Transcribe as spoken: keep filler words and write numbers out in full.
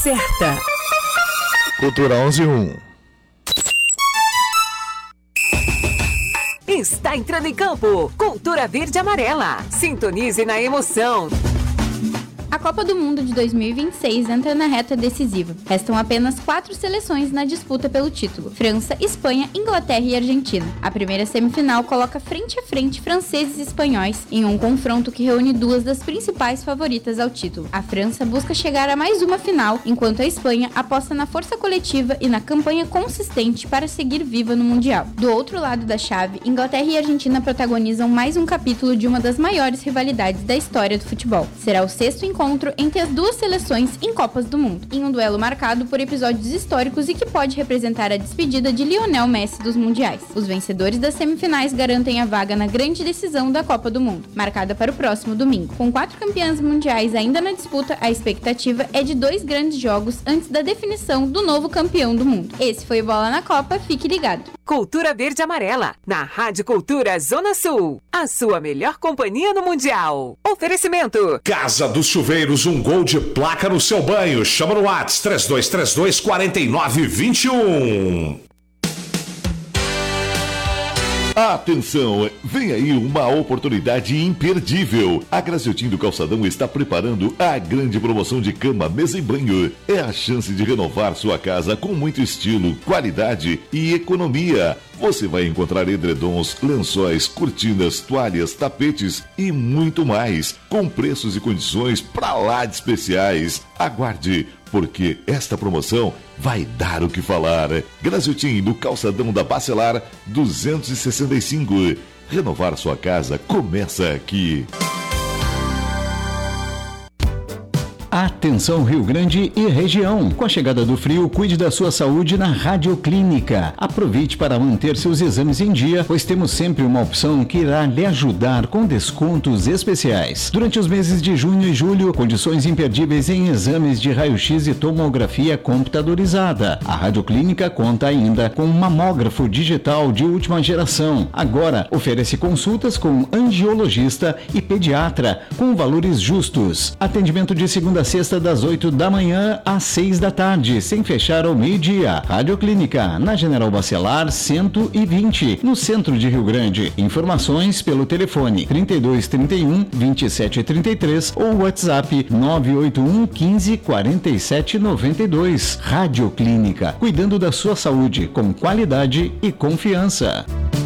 Certa. Cultura onze um. Está entrando em campo. Cultura Verde e Amarela. Sintonize na emoção. A Copa do Mundo de dois mil e vinte e seis entra na reta decisiva. Restam apenas quatro seleções na disputa pelo título: França, Espanha, Inglaterra e Argentina. A primeira semifinal coloca frente a frente franceses e espanhóis em um confronto que reúne duas das principais favoritas ao título. A França busca chegar a mais uma final, enquanto a Espanha aposta na força coletiva e na campanha consistente para seguir viva no Mundial. Do outro lado da chave, Inglaterra e Argentina protagonizam mais um capítulo de uma das maiores rivalidades da história do futebol. Será o sexto encontro encontro entre as duas seleções em Copas do Mundo, em um duelo marcado por episódios históricos e que pode representar a despedida de Lionel Messi dos mundiais. Os vencedores das semifinais garantem a vaga na grande decisão da Copa do Mundo, marcada para o próximo domingo. Com quatro campeãs mundiais ainda na disputa, a expectativa é de dois grandes jogos antes da definição do novo campeão do mundo. Esse foi o Bola na Copa, fique ligado. Cultura Verde e Amarela, na Rádio Cultura Zona Sul, a sua melhor companhia no Mundial. Oferecimento: Casa dos Chuveiros, um gol de placa no seu banho. Chama no WhatsApp três dois três dois, quatro nove dois um. Atenção, vem aí uma oportunidade imperdível. A Graziotin do Calçadão está preparando a grande promoção de cama, mesa e banho. É a chance de renovar sua casa com muito estilo, qualidade e economia. Você vai encontrar edredons, lençóis, cortinas, toalhas, tapetes e muito mais, com preços e condições pra lá de especiais. Aguarde, porque esta promoção vai dar o que falar. Graziotin do Calçadão da Bacelar duzentos e sessenta e cinco. Renovar sua casa começa aqui. Atenção Rio Grande e região. Com a chegada do frio, cuide da sua saúde na Radioclínica. Aproveite para manter seus exames em dia, pois temos sempre uma opção que irá lhe ajudar com descontos especiais. Durante os meses de junho e julho, condições imperdíveis em exames de raio-x e tomografia computadorizada. A Radioclínica conta ainda com um mamógrafo digital de última geração. Agora, oferece consultas com angiologista e pediatra com valores justos. Atendimento de segunda a sexta das oito da manhã às seis da tarde, sem fechar ao meio-dia. Radioclínica, na General Bacelar cento e vinte, no centro de Rio Grande. Informações pelo telefone trinta e dois, trinta e um, vinte e sete, trinta e três ou WhatsApp nove oito um, quinze, quarenta e sete, noventa e dois. Radioclínica, cuidando da sua saúde com qualidade e confiança.